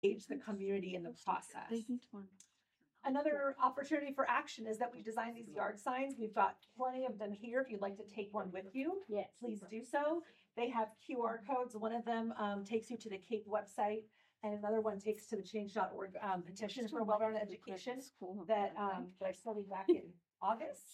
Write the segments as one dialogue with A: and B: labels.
A: engage the community in the process. Another opportunity for action is that we designed these yard signs. We've got plenty of them here. If you'd like to take one with you,
B: Yes.
A: please do so. They have QR codes. One of them takes you to the CAPE website, and another one takes to the change.org petition for well-rounded education that I studied back in August.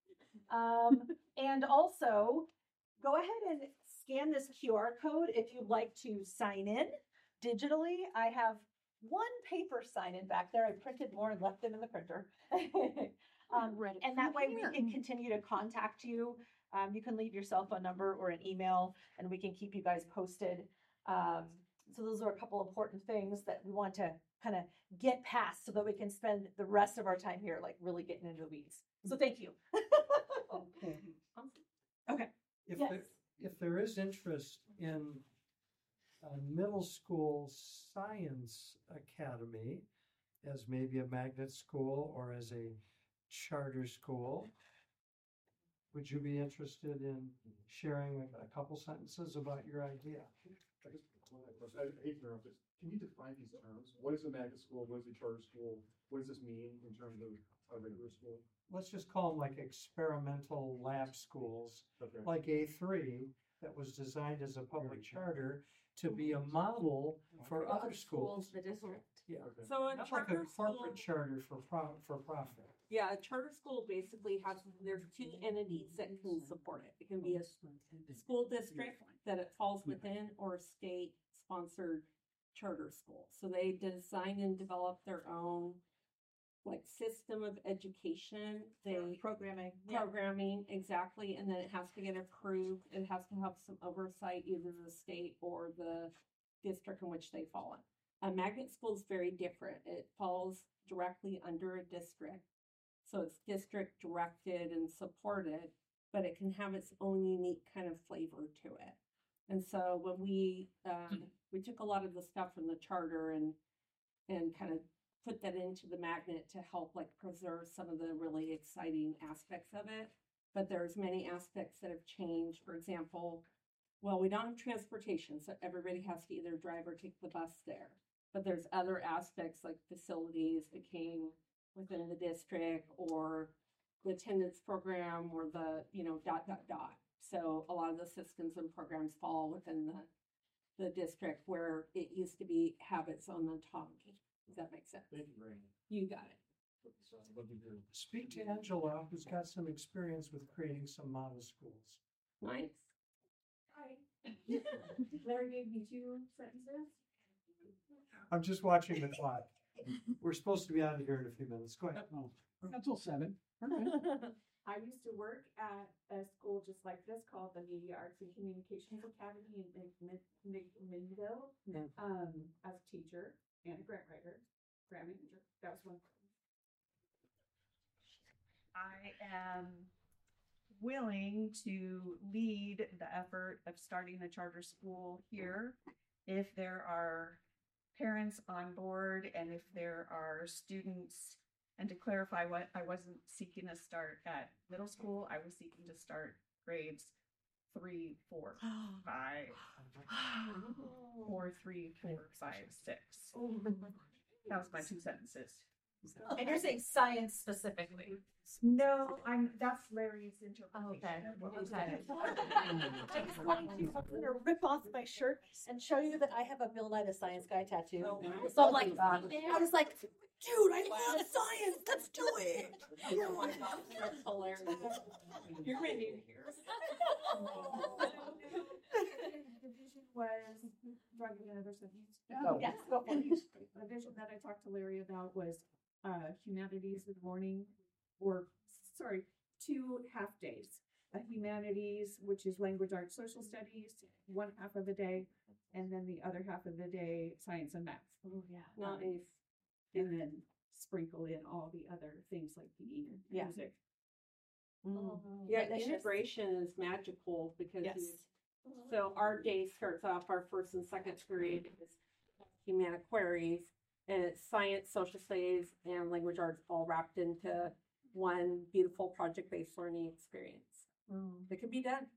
A: And also, go ahead and scan this QR code if you'd like to sign in digitally. I have one paper sign-in back there. I printed more and left them in the printer. And that way we can continue to contact you. You can leave your cell phone number or an email, and we can keep you guys posted. So those are a couple important things that we want to kind of get past so that we can spend the rest of our time here, like really getting into the weeds. So thank you. Okay.
C: If there is interest in a middle school science academy as maybe a magnet school or as a charter school, would you be interested in sharing a couple sentences about your idea?
D: I hate to interrupt this. Can you define these terms? What is a magnet school? What is a charter school? What does this mean in terms of a regular school?
C: Let's just call them like experimental lab schools,
D: Okay.
C: like A3 that was designed as a public charter to be a model for other schools.
B: The district.
C: Yeah.
D: Okay.
E: So a
C: Not like a
E: charter school,
C: corporate charter for profit.
E: yeah, a charter school basically has, there's two entities that can support it. It can be a school district that it falls within or a state sponsored charter school. So they design and develop their own like system of education. They
A: Programming.
E: programming, exactly, and then it has to get approved. It has to have some oversight, either the state or the district in which they fall in. A magnet school is very different. It falls directly under a district. So it's district directed and supported, but it can have its own unique kind of flavor to it. And so when we took a lot of the stuff from the charter and kind of put that into the magnet to help like preserve some of the really exciting aspects of it. But there's many aspects that have changed. For example, well, we don't have transportation, so everybody has to either drive or take the bus there. But there's other aspects like facilities that came within the district or the attendance program or the, dot. So a lot of the systems and programs fall within the district where it used to have its own autonomy. Does that make sense?
D: Thank you very much.
E: You got it.
C: Speak to Angela, who's got some experience with creating some model schools.
E: Nice.
F: Hi. Larry gave me 2 sentences.
C: I'm just watching the clock. We're supposed to be out of here in a few minutes. Go ahead.
G: Until 7.
F: I used to work at a school just like this called the Media Arts and Communications Academy in Midville, as a teacher and a grant manager. That was one. I am willing to lead the effort of starting a charter school here if there are parents on board and if there are students. And to clarify, what I wasn't seeking to start at middle school, I was seeking to start grades 3, 4, 5, or 3, 4, 5, 6. That was my 2 sentences.
A: And you're saying science specifically.
F: No, that's Larry's interpretation.
A: Okay.
F: Of what was
A: Okay.
F: said.
A: I just wanted to rip off my shirt and show you that I have a Bill Nye the Science Guy tattoo. So I'm like, I was like, dude, I love science. Let's do it. Oh my God, that's hilarious.
E: You're ready to hear.
F: The vision was, do I get another sentence?
A: Yes, go for it.
F: The vision that I talked to Larry about was humanities in the morning, or 2 half days. Humanities, which is language, arts, social studies, 1 half of the day, and then the other half of the day, science and math.
A: Oh, yeah.
E: Nice.
F: And then sprinkle in all the other things like PE and
A: Yeah.
F: music.
E: Yeah,
A: Delicious.
E: integration is magical because
A: Yes.
E: so our day starts off, our first and second period is humanities, and it's science, social studies, and language arts all wrapped into one beautiful project-based learning experience. It can be done.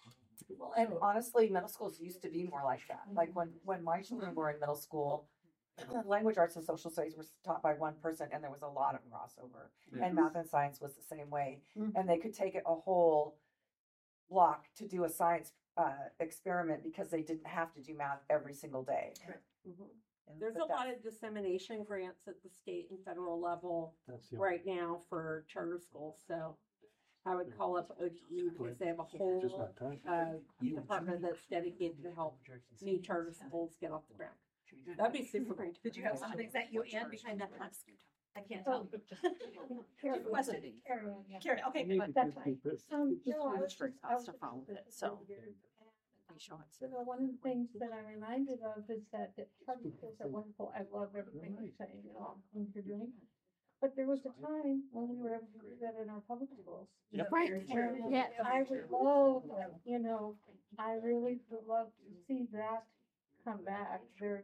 H: Well, and honestly, middle schools used to be more like that. Like when my children were in middle school,
B: language arts and social studies were taught by one person and there was a lot of crossover. And math and science was the same way. And they could take it a whole block to do a science experiment because they didn't have to do math every single day.
E: There's
B: But
E: a lot of dissemination grants at the state and federal level
C: That's the
E: right now for charter schools, so I would call up ODE because they have a whole department that's dedicated to help new charter schools get off the ground. That'd be super great.
A: Did you have something that you and behind that mask? I can't
G: Oh,
A: tell.
G: Karen,
A: Question.
G: yeah.
A: Karen, okay,
G: But that's fine. No, I was
A: for
G: just, I
A: us
G: was
A: to
G: just-
A: follow it, so.
G: You know, one of the things that I'm reminded of is that the charter schools are wonderful. I love everything you're saying, and all the things you're doing. But there was a time when we were able to do that in our public schools.
A: Right.
G: And yeah, I would love, you know, I really would love to see that come back. There,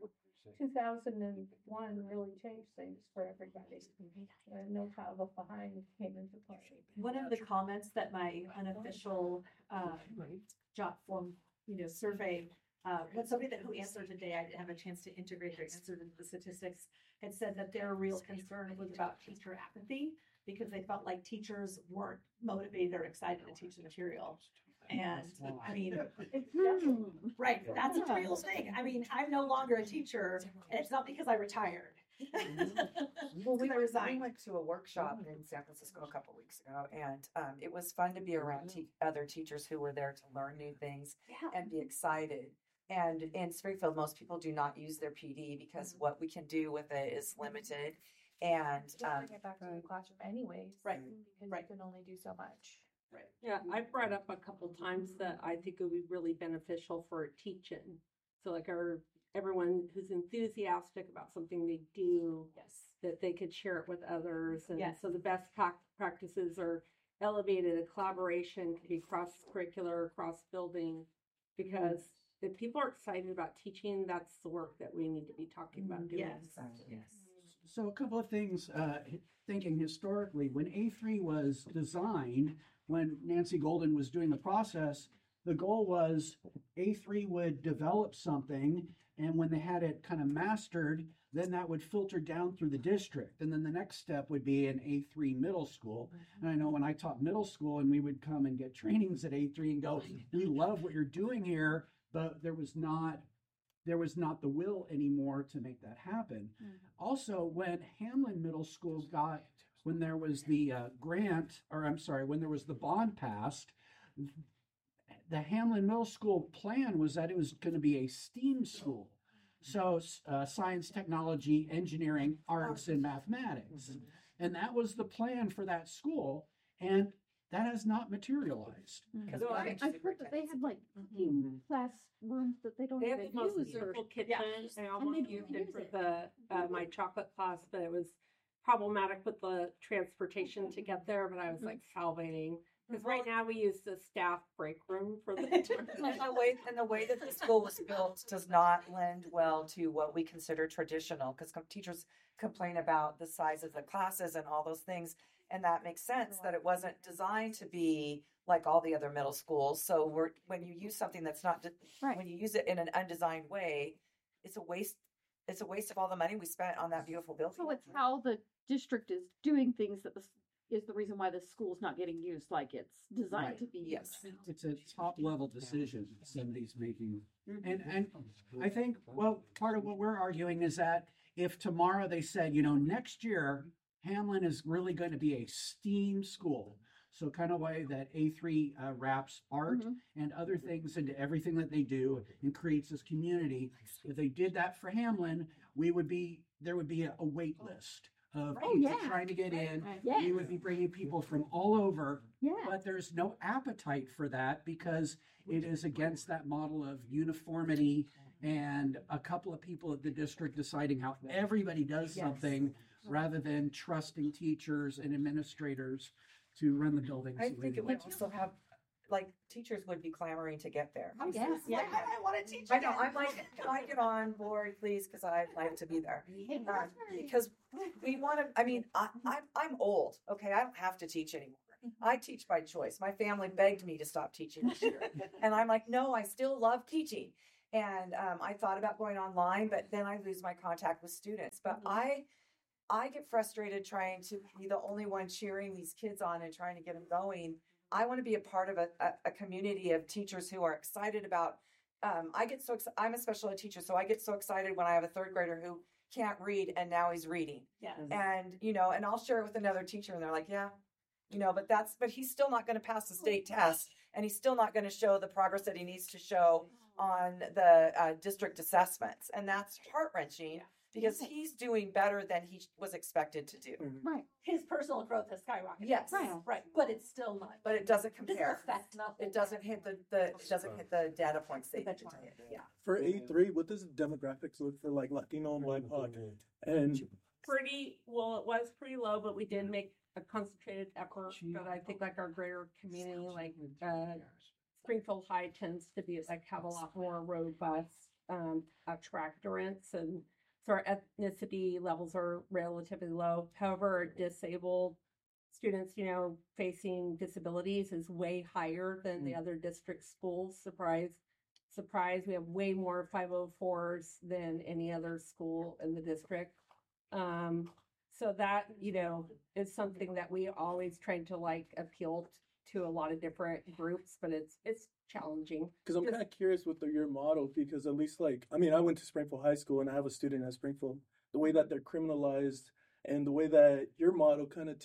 G: 2001 really changed things for everybody. And No Child Left Behind came into play.
A: One of the comments that my unofficial job form, survey, when somebody who answered today, I didn't have a chance to integrate their answer into the statistics, had said that their real concern was about teacher apathy because they felt like teachers weren't motivated or excited to teach the material. And I mean, right, that's a real thing. I mean, I'm no longer a teacher, and it's not because I retired.
B: Well, we
A: resigned.
B: went to a workshop in San Francisco a couple weeks ago, and it was fun to be around other teachers who were there to learn new things and be excited. And in Springfield, most people do not use their PD because what we can do with it is limited. And
H: Bring it back to the classroom anyways.
A: Right,
H: Because
A: right.
H: you can only do so much.
E: Yeah, I've brought up a couple times that I think it would be really beneficial for teaching. So like everyone who's enthusiastic about something they do,
A: Yes.
E: that they could share it with others. And
A: Yes.
E: so the best practices are elevated, a collaboration could be cross-curricular, cross-building, because if people are excited about teaching, that's the work that we need to be talking about doing.
A: Yes. Yes.
I: So a couple of things, thinking historically, when A3 was designed, when Nancy Golden was doing the process, the goal was A3 would develop something, and when they had it kind of mastered, then that would filter down through the district. And then the next step would be an A3 middle school. And I know when I taught middle school and we would come and get trainings at A3 and go, we love what you're doing here, but there was not the will anymore to make that happen. Also, when Hamlin Middle School when there was the when there was the bond passed, the Hamlin Middle School plan was that it was going to be a STEAM school. So science, technology, engineering, arts, and mathematics. And that was the plan for that school. And that has not materialized.
B: because
E: So
G: I heard that they had like cooking classrooms that they don't
E: They have the
G: even
E: most
G: use.
E: beautiful kitchen.
A: Yeah.
E: I almost
G: they don't
E: used it
G: use
E: for
G: it.
E: the my chocolate class, but it was problematic with the transportation to get there. But I was like salivating because right now we use the staff break room for the.
B: And the way that the school was built does not lend well to what we consider traditional, because teachers complain about the size of the classes and all those things. And that makes sense that it wasn't designed to be like all the other middle schools. So when you use something that's not,
G: Right.
B: when you use it in an undesigned way, it's a waste. It's a waste of all the money we spent on that beautiful building.
J: So it's how the district is doing things that is the reason why the school's not getting used like it's designed
B: Right.
J: to be
B: Yes.
J: used.
I: It's a top level decision that somebody's making. And I think, well, part of what we're arguing is that if tomorrow they said, next year, Hamlin is really going to be a STEAM school. So kind of way that A3 wraps art and other things into everything that they do and creates this community. If they did that for Hamlin, there would be a wait list of people
J: yeah.
I: trying to get in.
J: Yeah.
I: We would be bringing people from all over,
J: Yeah.
I: but there's no appetite for that because it is against that model of uniformity and a couple of people at the district deciding how everybody does something rather than trusting teachers and administrators to run the buildings.
B: I
I: the way
B: think
I: they
B: it would
I: want.
B: also have, teachers would be clamoring to get there.
J: Oh, yeah.
A: I want to teach.
B: I know, I'm like, can I get on board, please? Because I'd like to be there. Because we want to, I'm old, okay? I don't have to teach anymore. I teach by choice. My family begged me to stop teaching this year. And I'm like, no, I still love teaching. And I thought about going online, but then I lose my contact with students. But I get frustrated trying to be the only one cheering these kids on and trying to get them going. I want to be a part of a community of teachers who are excited about. I'm a special ed teacher, so I get so excited when I have a third grader who can't read and now he's reading.
A: Yes.
B: And and I'll share it with another teacher, and they're like, yeah, but he's still not going to pass the state test, and he's still not going to show the progress that he needs to show on the district assessments, and that's heart-wrenching because he's doing better than he was expected to do.
J: Right.
A: His personal growth has skyrocketed.
B: Yes.
A: Right. But it's still not.
B: But it doesn't
A: This
B: compare.
A: affects not.
B: It doesn't hit the data points they need to hit.
A: Yeah.
K: For A3, what does the demographics look for like Latino and BIPOC? And
E: It was pretty low, but we did make a concentrated effort. But I think like our greater community, like Springfield High tends to be like have a lot more robust attractorants, and so our ethnicity levels are relatively low. However, disabled students, facing disabilities is way higher than the other district schools. Surprise, we have way more 504s than any other school in the district. So that, is something that we always try to appeal to a lot of different groups, but it's challenging.
K: because I'm kind of curious with your model, because at least I went to Springfield High School and I have a student at Springfield. The way that they're criminalized and the way that your model kind of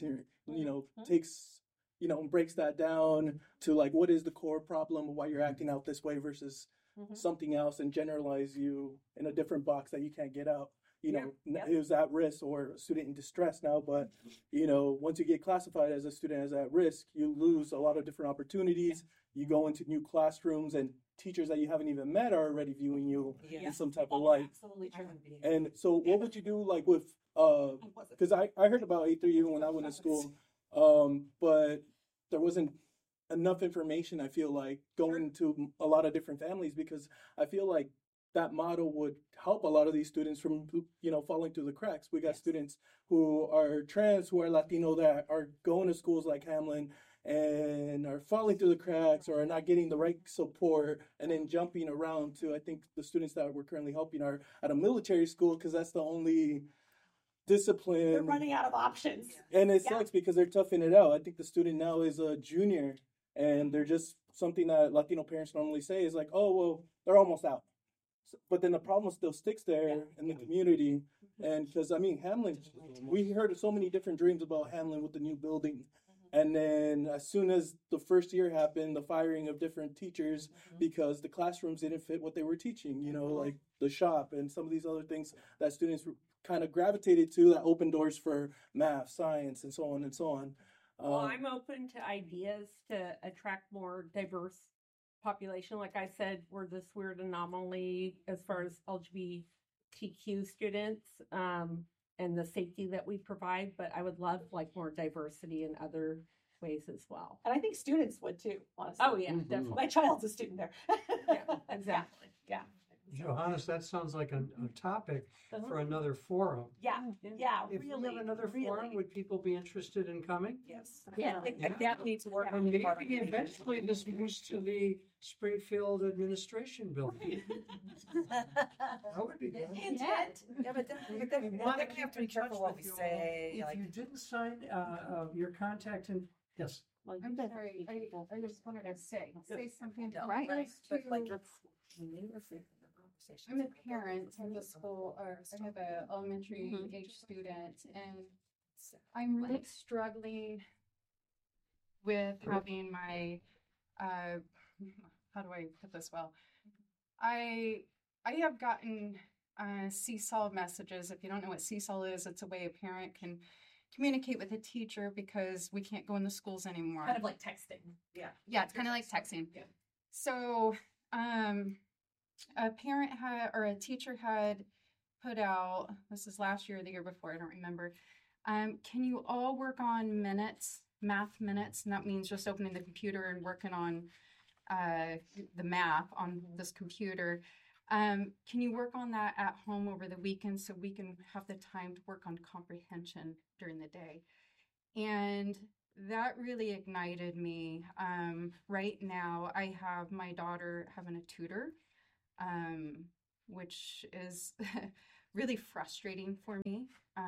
K: takes breaks that down to what is the core problem of why you're acting out this way versus something else, and generalize you in a different box that you can't get out. Who's at risk or a student in distress now, but once you get classified as a student as at risk, you lose a lot of different opportunities. You go into new classrooms and teachers that you haven't even met are already viewing you in some type of light.
A: Absolutely true.
K: And so what would you do with because I heard about A3 even when I went to school, but there wasn't enough information, I feel like, going to a lot of different families, because I feel like that model would help a lot of these students from, falling through the cracks. We got students who are trans, who are Latino, that are going to schools like Hamlin and are falling through the cracks or are not getting the right support, and then jumping around to, I think the students that we're currently helping are at a military school because that's the only discipline.
A: They're running out of options.
K: And it sucks because they're toughing it out. I think the student now is a junior, and they're just something that Latino parents normally say is like, oh, well, they're almost out. But then the problem still sticks there in the community. And because, Hamlin, we heard so many different dreams about Hamlin with the new building. And then as soon as the first year happened, the firing of different teachers because the classrooms didn't fit what they were teaching, like the shop and some of these other things that students kind of gravitated to that opened doors for math, science, and so on and so on.
E: Well, I'm open to ideas to attract more diverse population. Like I said, we're this weird anomaly as far as LGBTQ students and the safety that we provide, but I would love more diversity in other ways as well.
A: And I think students would too, honestly.
E: Oh yeah, definitely.
A: My child's a student there.
E: Yeah, exactly.
A: Yeah.
C: Johannes, that sounds like a topic for another forum.
A: Yeah.
C: If we have another forum, would people be interested in coming?
B: Yes.
E: Yeah, that needs to work.
C: And maybe eventually this moves to the Springfield Administration Building. That would be good.
B: Intent. Yeah, but then we have to be careful what we say.
C: If you didn't sign your contact and, yes.
J: Well,
G: I'm
J: you better
G: sorry,
J: be careful.
G: I just wanted to say something.
J: Right.
B: But
G: I'm a parent in the school, or I have an elementary age student, and I'm really struggling with having my, how do I put this well? I have gotten seesaw messages. If you don't know what seesaw is, it's a way a parent can communicate with a teacher because we can't go in the schools anymore.
A: Kind of like texting. Yeah.
G: Yeah, it's kind of like texting.
A: Yeah.
G: So, a parent had, or a teacher had put out, this is last year or the year before, I don't remember. Can you all work on math minutes? And that means just opening the computer and working on the math on this computer. Can you work on that at home over the weekend so we can have the time to work on comprehension during the day? And that really ignited me. Right now, I have my daughter having a tutor.
L: which is really frustrating for me.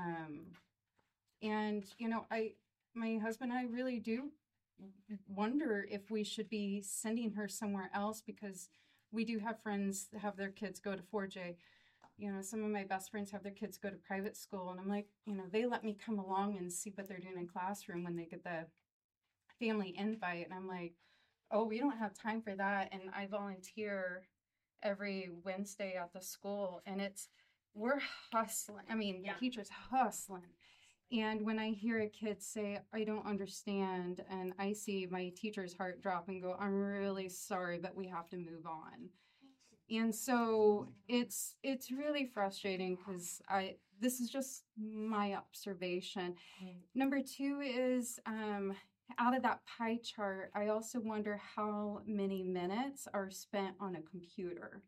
L: And, my husband and I really do wonder if we should be sending her somewhere else, because we do have friends that have their kids go to 4J. Some of my best friends have their kids go to private school, and I'm like, they let me come along and see what they're doing in classroom when they get the family invite. And I'm like, oh, we don't have time for that. And I volunteer every Wednesday at the school, and we're hustling. The teachers hustling. And when I hear a kid say, I don't understand, and I see my teacher's heart drop and go, I'm really sorry, but we have to move on. And so it's really frustrating, because this is just my observation. Number two is, out of that pie chart, I also wonder how many minutes are spent on a computer.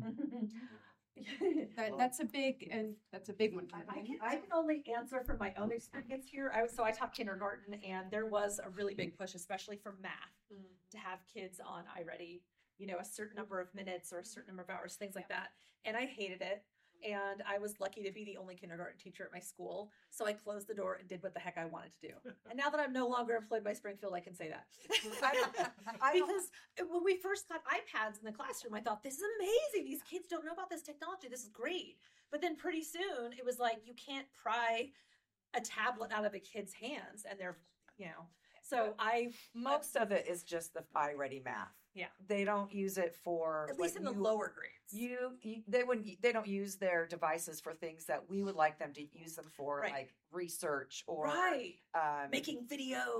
L: That's a big one.
A: I can only answer from my own experience here. I taught kindergarten, and there was a really big push, especially for math, to have kids on iReady, a certain number of minutes or a certain number of hours, things like that. And I hated it. And I was lucky to be the only kindergarten teacher at my school. So I closed the door and did what the heck I wanted to do. And now that I'm no longer employed by Springfield, I can say that. Because when we first got iPads in the classroom, I thought, this is amazing. These kids don't know about this technology. This is great. But then pretty soon it was like, you can't pry a tablet out of a kid's hands. And they're, so
B: most of it is just the iReady math.
A: Yeah.
B: They don't use it for,
A: at least in the lower grades.
B: They don't use their devices for things that we would like them to use them for, like research or
A: making videos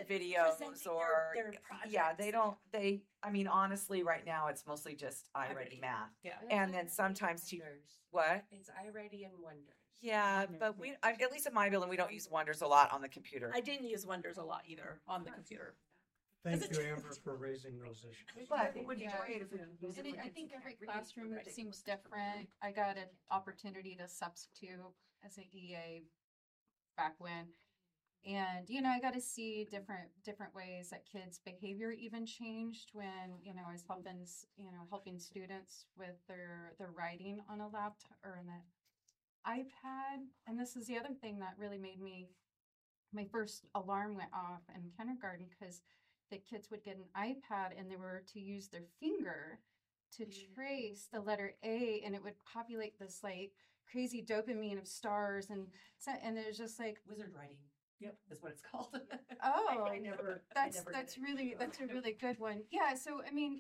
B: or
A: their projects.
B: Yeah, honestly right now it's mostly just iReady math.
A: Yeah.
B: And then sometimes what?
M: It's iReady and Wonders.
B: Yeah, but at least in my building we don't use Wonders a lot on the computer.
A: I didn't use Wonders a lot either on the computer.
C: Thank you, Amber, for raising those issues.
B: But it would be great if
L: I think every classroom seems different. I got an opportunity to substitute as an EA back when, and I got to see different ways that kids' behavior even changed when I was helping students with their writing on a laptop or on an iPad. And this is the other thing that really made my first alarm went off in kindergarten, because the kids would get an iPad and they were to use their finger to trace the letter A, and it would populate this like crazy dopamine of stars, and it was just like
B: wizard writing. Yep, that's what it's called.
L: Oh, that's a really good one. Yeah, so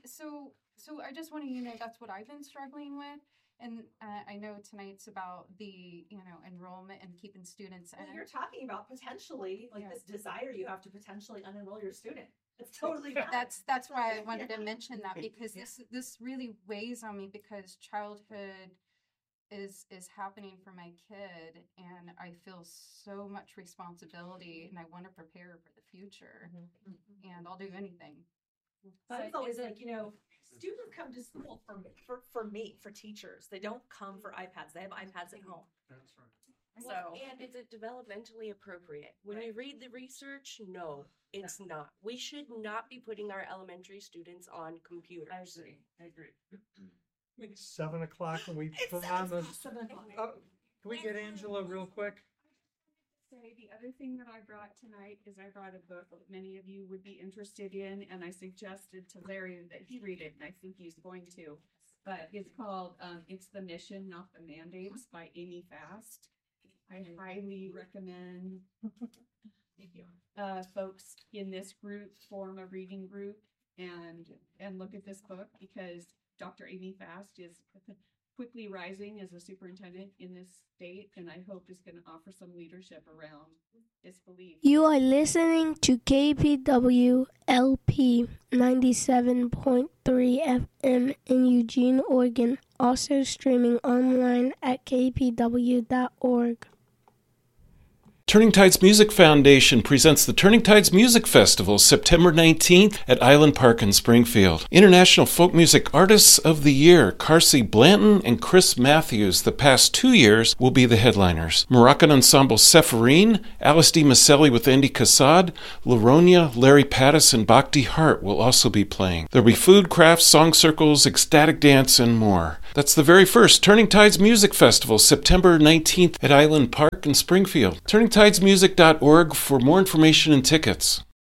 L: I just want to that's what I've been struggling with. And I know tonight's about the enrollment and keeping students.
A: Well, you're talking about potentially this desire you have to potentially unenroll your student. It's totally valid.
L: That's why I wanted to mention that, because this really weighs on me, because childhood is happening for my kid, and I feel so much responsibility, and I want to prepare her for the future, and I'll do anything.
A: But it's always students come to school for teachers. They don't come for iPads. They have iPads at home.
C: That's right.
M: And is it developmentally appropriate? When we read the research, no, it's not. We should not be putting our elementary students on computers.
C: I agree. 7 o'clock, and we promise.
A: 7 o'clock.
C: Can we get Angela real quick?
F: The other thing that I brought tonight is I brought a book that many of you would be interested in, and I suggested to Larry that he read it, and I think he's going to. But it's called It's the Mission, Not the Mandates by Amy Fast. I highly recommend folks in this group form a reading group and look at this book, because Dr. Amy Fast is quickly rising as a superintendent in this state, and I hope is going to offer some leadership around this belief.
N: You are listening to KPW LP 97.3 FM in Eugene, Oregon, also streaming online at kpw.org.
O: Turning Tides Music Foundation presents the Turning Tides Music Festival, September 19th at Island Park in Springfield. International Folk Music Artists of the Year, Carsey Blanton and Chris Matthews, the past 2 years, will be the headliners. Moroccan Ensemble Sepharine, Alice D. Maselli with Andy Kassad, Laronia, Larry Pattis, and Bhakti Hart will also be playing. There'll be food, crafts, song circles, ecstatic dance, and more. That's the very first Turning Tides Music Festival, September 19th at Island Park in Springfield. TurningTidesMusic.org for more information and tickets.